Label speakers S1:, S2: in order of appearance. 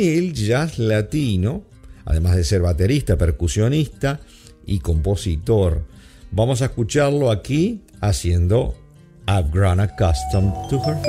S1: el jazz latino, además de ser baterista, percusionista y compositor. Vamos a escucharlo aquí haciendo I've Grown Accustomed to Her Face.